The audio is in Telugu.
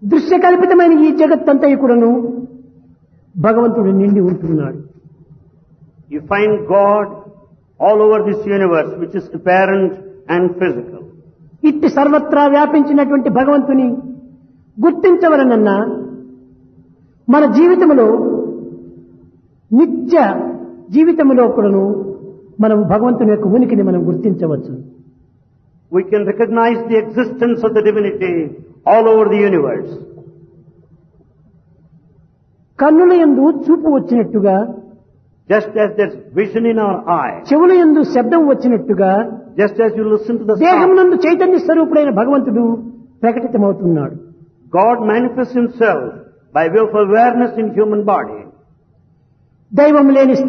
దృశ్యకల్పితమైన ఈ జగత్తంతా కూడాను భగవంతుడు నిండి ఉంటున్నాడు. You find God all over this universe, which is apparent and physical. ఇట్టి సర్వత్రా వ్యాపించినటువంటి భగవంతుని గుర్తించవలనన్నా మన జీవితంలో నిత్య జీవితంలో కూడాను మనం భగవంతుని యొక్క ఉనికిని మనం గుర్తించవచ్చు. We can recognize the existence of the divinity all over the universe. కన్నుల యందు చూపు వచ్చినట్టుగా, Just as there's vision in our eye, చెవుల యందు శబ్దం వచ్చినట్టుగా, just as you listen to the sound, దేహమునందు చైతన్య స్వరూపుడైన భగవంతుడు ప్రకటితమవుతున్నాడు. God manifests himself by way of awareness in human body. దైవం లేని